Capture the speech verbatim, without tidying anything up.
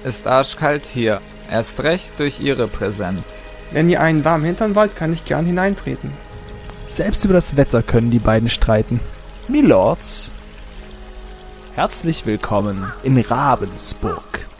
Ist arschkalt hier. Erst recht durch Ihre Präsenz. Wenn ihr einen warmen Hintern wollt, kann ich gern hineintreten. Selbst über das Wetter können die beiden streiten. Milords, herzlich willkommen in Ravensburg.